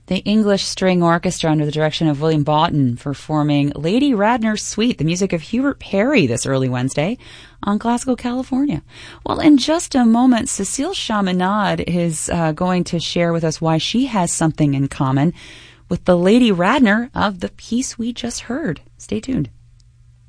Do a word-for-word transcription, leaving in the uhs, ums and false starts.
The English String Orchestra, under the direction of William Boughton, performing Lady Radnor's Suite, the music of Hubert Parry, this early Wednesday on Classical California. Well, in just a moment, Cecile Chaminade is uh, going to share with us why she has something in common with the Lady Radnor of the piece we just heard. Stay tuned.